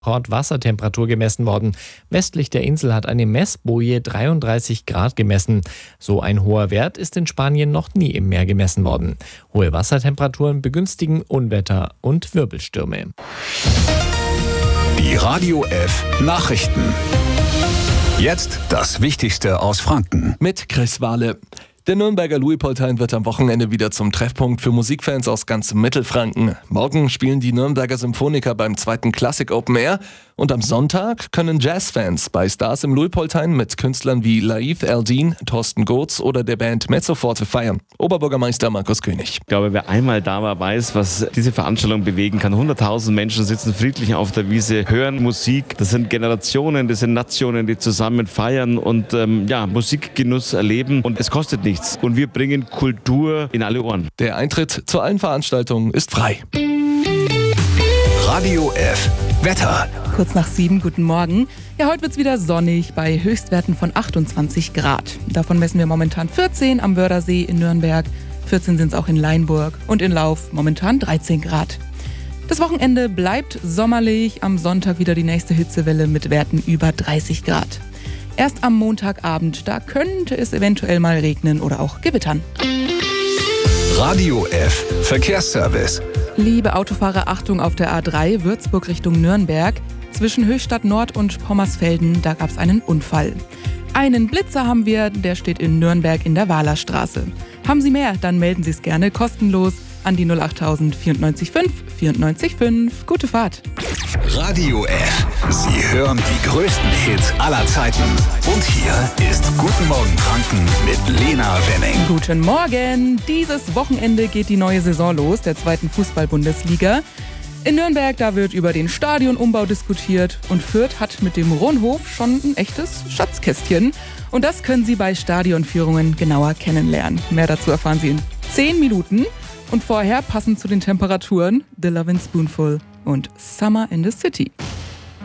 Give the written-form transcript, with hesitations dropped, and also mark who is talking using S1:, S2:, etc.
S1: Wassertemperatur gemessen worden. Westlich der Insel hat eine Messboje 33 Grad gemessen. So ein hoher Wert ist in Spanien noch nie im Meer gemessen worden. Hohe Wassertemperaturen begünstigen Unwetter und Wirbelstürme.
S2: Die Radio F Nachrichten. Jetzt das Wichtigste aus Franken.
S3: Mit Chris Wahle. Der Nürnberger Luitpoldhain wird am Wochenende wieder zum Treffpunkt für Musikfans aus ganz Mittelfranken. Morgen spielen die Nürnberger Symphoniker beim 2. Classic Open Air und am Sonntag können Jazzfans bei Stars im Luitpoldhain mit Künstlern wie Laith Eldin, Thorsten Gotz oder der Band Mezzoforte feiern. Oberbürgermeister Markus König.
S4: Ich glaube, wer einmal da war, weiß, was diese Veranstaltung bewegen kann. 100.000 Menschen sitzen friedlich auf der Wiese, hören Musik. Das sind Generationen, das sind Nationen, die zusammen feiern und Musikgenuss erleben. Und es kostet nichts. Und wir bringen Kultur in alle Ohren.
S3: Der Eintritt zu allen Veranstaltungen ist frei.
S2: Radio F Wetter.
S5: Kurz nach 7, guten Morgen. Ja, heute wird's wieder sonnig bei Höchstwerten von 28 Grad. Davon messen wir momentan 14 am Wördersee in Nürnberg. 14 sind es auch in Leinburg und in Lauf momentan 13 Grad. Das Wochenende bleibt sommerlich. Am Sonntag wieder die nächste Hitzewelle mit Werten über 30 Grad. Erst am Montagabend, da könnte es eventuell mal regnen oder auch gewittern.
S2: Radio F Verkehrsservice.
S5: Liebe Autofahrer, Achtung auf der A3 Würzburg Richtung Nürnberg. Zwischen Höchstadt Nord und Pommersfelden, da gab es einen Unfall. Einen Blitzer haben wir, der steht in Nürnberg in der Wahlerstraße. Haben Sie mehr, dann melden Sie es gerne kostenlos an die 08000 94 5 94 5. Gute Fahrt.
S2: Radio F. Sie hören die größten Hits aller Zeiten. Und hier ist Guten Morgen Franken mit Lena Wenning.
S5: Guten Morgen. Dieses Wochenende geht die neue Saison los, der 2. Fußball-Bundesliga. In Nürnberg, da wird über den Stadionumbau diskutiert. Und Fürth hat mit dem Ronhof schon ein echtes Schatzkästchen. Und das können Sie bei Stadionführungen genauer kennenlernen. Mehr dazu erfahren Sie in 10 Minuten. Und vorher, passend zu den Temperaturen, The Lovin' Spoonful und Summer in the City.